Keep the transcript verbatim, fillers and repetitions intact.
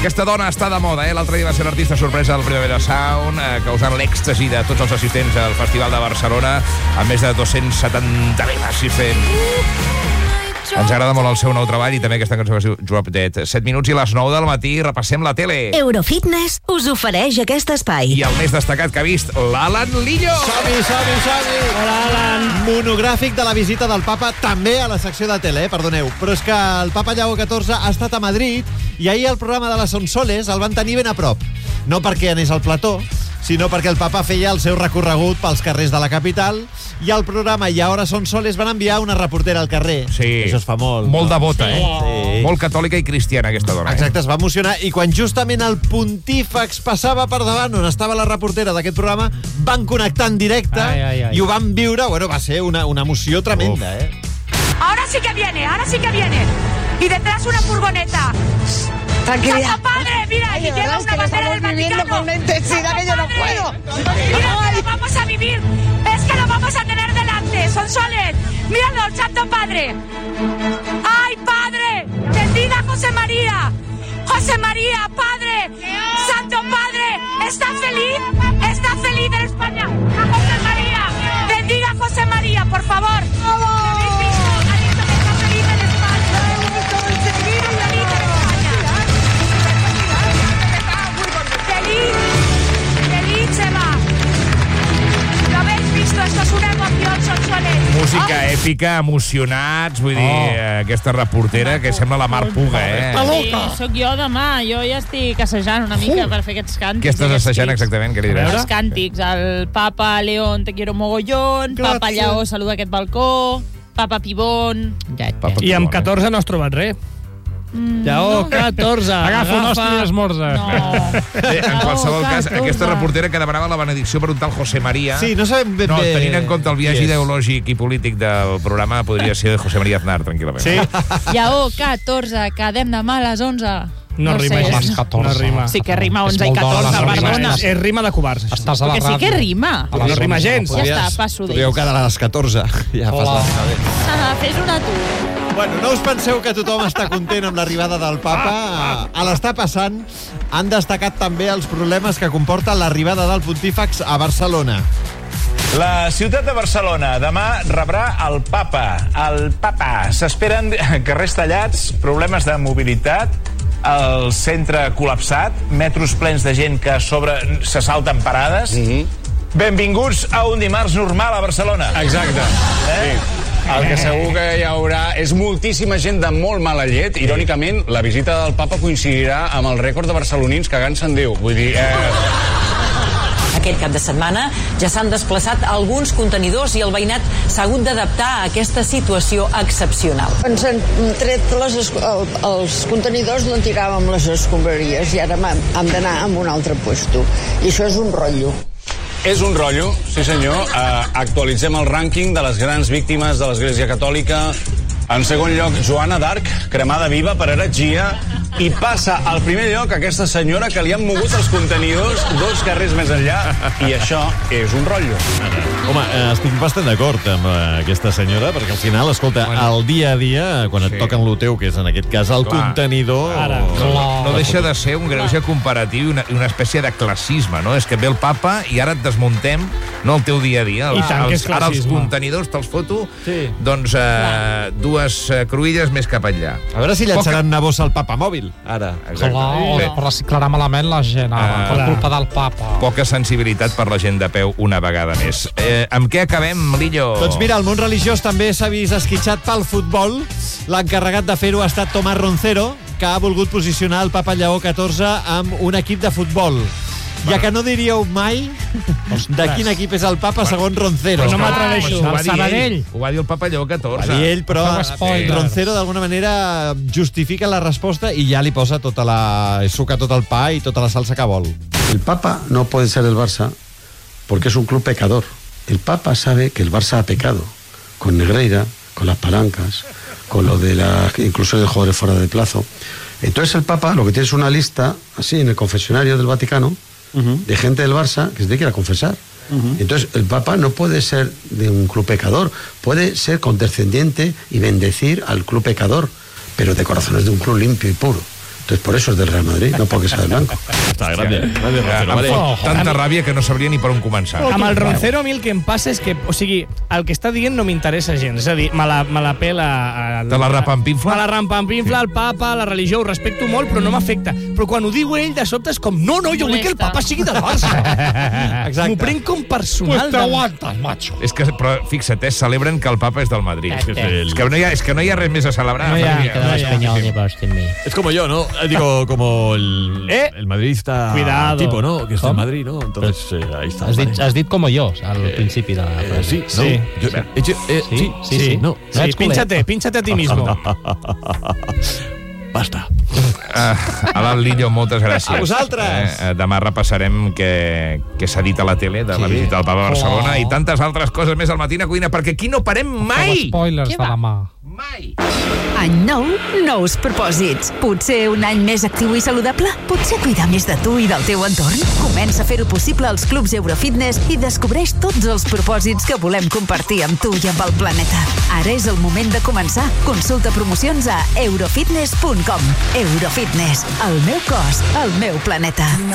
Aquesta dona està de moda, eh? L'altre dia va ser l'artista sorpresa del Primavera Sound, eh, causant l'èxtasi de tots els assistents al Festival de Barcelona, amb més de dos-cents setanta mil assistents. Ens agrada molt el seu nou treball i també aquesta cançó que es diu Drop Dead. set minuts i les nou del matí repassem la tele. Eurofitness us ofereix aquest espai. I el més destacat que ha vist, l'Alan Lillo. Som-hi, som-hi, som-hi. Hola, Alan. Monogràfic de la visita del papa, també a la secció de tele, eh? Perdoneu. Però és que el papa Lleó catorze ha estat a Madrid i ahir el programa de les Sonsoles el van tenir ben a prop. No perquè anés al plató, sinó perquè el papa feia el seu recorregut pels carrers de la capital i al programa I Ahora Sonsoles van enviar una reportera al carrer. Sí. Això es fa molt. Molt no? devota, eh? Sí. Molt catòlica i cristiana, aquesta dona. Exacte, es va emocionar i quan justament el pontífex passava per davant on estava la reportera d'aquest programa, van connectar en directe ai, ai, ai. i ho van viure. Bueno, va ser una, una emoció tremenda, Uf. eh? Ahora sí que viene, ahora sí que viene. Y detrás una furgoneta. Tranquilidad. ¡Santo Padre! Mira, Ay, y de lleva verdad, una es que lo bandera del estamos viviendo Vaticano. con una intensidad que yo no ¡Santo puedo. Padre! Mira que lo vamos a vivir. Es que lo vamos a tener delante. Sonsoles. Míralo, el Santo Padre. ¡Ay, Padre! Bendiga a José María. José María, Padre. Santo Padre. ¿Está feliz? ¿Está feliz en España? A José María. Bendiga a José María, por favor. ¿Habéis visto? Ha dicho que está feliz en España. Está feliz en España. Feliz. Feliz se va. ¿Lo habéis visto? Esto es una emoción, Sonsoles. Música èpica, emocionats, vull dir, oh. aquesta reportera que sembla la Mar Puga, eh? Sí, sóc jo demà, jo ja estic assajant una mica per fer aquests càntics. Què estàs assajant exactament? Què li diràs? Els càntics, el Papa León te quiero mogollón, Papa Lleó saluda aquest balcó, Papa Pibón... Ja, ja. Papa I amb Pibón, catorze no has trobat res. Mm, Lleó, catorze. Agafa un hosti i esmorza. No. Bé, en qualsevol cas, catorze. aquesta reportera que demanava la benedicció per un tal José María... Sí, no sabem ben No, bé... tenint en compte el viatge qui és. ideològic i polític del programa, podria ser José María Aznar, tranquil·lament. Sí. Lleó, catorze, quedem demà a les onze. No, No rima sé. gens. No rima. Sí que rima És onze i molt d'hora, catorze, les rimes. perdona. És rima de covards. això. Estàs a la Que sí ràdio. que rima. A les No rima onze. gens. Ja està, passo d'ells. Podríeu quedar a les catorze. Ja fas la feina bé. Ah, fes una tu. Bueno, no us penseu que tothom està content amb l'arribada del papa. A l'estar passant, han destacat també els problemes que comporta l'arribada del pontífex a Barcelona. La ciutat de Barcelona demà rebrà el papa. El papa. S'esperen carrers tallats, problemes de mobilitat, el centre col·lapsat, metros plens de gent que a sobre se salten parades. Mm-hmm. Benvinguts a un dimarts normal a Barcelona. Exacte. Eh? Sí. El que segur que hi haurà és moltíssima gent de molt mala llet. Irònicament, la visita del papa coincidirà amb el rècord de barcelonins cagant-se en Déu. Vull dir... Eh... Aquest cap de setmana ja s'han desplaçat alguns contenidors i el veïnat s'ha hagut d'adaptar a aquesta situació excepcional. Ens han tret les, esc- el, els contenidors d'on tiràvem les escombraries i ara hem, hem d'anar a un altre puesto. I això és un rotllo. És un rotllo, sí senyor. Uh, actualitzem el rànquing de les grans víctimes de l'Església Catòlica. En segon lloc, Joana d'Arc, cremada viva per heretgia. I passa al primer lloc aquesta senyora que li han mogut els contenidors dos carrers més enllà. I això és un rotllo. Home, eh, estic bastant d'acord amb eh, aquesta senyora, perquè al final, escolta, al dia a dia, quan et Sí. toquen lo teu, que és en aquest cas el Clar. contenidor... Ara. No, no deixa de ser un greuge comparatiu i una, i una espècie de classisme, no? És que ve el papa i ara et desmuntem, no el teu dia a dia. I tant que és els, ara els classisme. contenidors te'ls foto, Sí. doncs eh, dues eh, cruïlles més cap enllà. A veure si llançaran una bossa al papa mòbil, ara. Exacte. Clar, Bé, o reciclarà malament la gent, ara, Ah, per clar. culpa del papa. poca sensibilitat per la gent de peu una vegada més. Eh, amb què acabem, Lillo? Doncs mira, el món religiós també s'ha vist esquitxat pel futbol. L'encarregat de fer-ho ha estat Tomàs Roncero, que ha volgut posicionar el papa Lleó catorze amb un equip de futbol. Ja que no diríeu mai de quin equip és el papa, segons Roncero. Però no m'atreveixo. Ho va dir Sabadell. ell. Ho va dir el papa Lleó Va catorze. dir ell, però Feu spoilers. Roncero d'alguna manera justifica la resposta i ja li posa tota la... suca tot el pa i tota la salsa que vol. El Papa no puede ser el Barça porque es un club pecador. El Papa sabe que el Barça ha pecado con Negreira, con las palancas, con lo de la inclusión de jugadores fuera de plazo. Entonces el Papa lo que tiene es una lista, así en el confesionario del Vaticano, uh-huh, de gente del Barça que se tiene que ir a confesar. Uh-huh. Entonces el Papa no puede ser de un club pecador, puede ser condescendiente y bendecir al club pecador, pero de corazón es de un club limpio y puro. Entonces por eso es del Real Madrid, no porque sea de blanco. Està, grande, grande Roncero. Em Vale. fot tanta ràbia que no sabria ni per on començar. Amb el Roncero a mi el que em passa és que, o sigui, el que està dient no m'interessa gens. És a dir, me la, me la pela... El, Te la rampampinfla? Me la rampampinfla, el papa, la religió, ho respecto molt, però no m'afecta. Però quan ho diu ell, de sobte és com, no, no, jo vull que el papa sigui del Barça. M'ho prenc com personal. Pues t'aguantes, macho. És que, però fixa't, eh, celebren que el papa és del Madrid. És que és el- És que no hi ha, és que no hi ha res més a celebrar. No hi ha, família. no hi ha. Es como yo, ¿no? Eh, Digo, como el, Eh. el madridista Cuidado. tipo, ¿no? Que es del ¿Cómo? Madrid, ¿no? Entonces, eh, ahí está. Has dit, vale. has dit com jo, al principi de la Eh, frase. sí, no. Sí. Yo, eh, yo- eh, Sí, sí, sí, sí. no. No Sí, ets pínchate, pínchate a ti mismo. Basta. Uh, Alan Lillo, moltes gràcies. A vosaltres. Eh, demà repassarem què, què s'ha dit a la tele de la Sí. visita al Papa a Barcelona i tantes altres coses més al Matina Cuina, perquè aquí no parem Com mai! spoilers de la mà. Mai! Any nou, nous propòsits. Potser un any més actiu i saludable? Potser cuidar més de tu i del teu entorn? Comença a fer-ho possible als clubs Eurofitness i descobreix tots els propòsits que volem compartir amb tu i amb el planeta. Ara és el moment de començar. Consulta promocions a eurofitness punt com. Eurofitness. El meu cos, el meu planeta.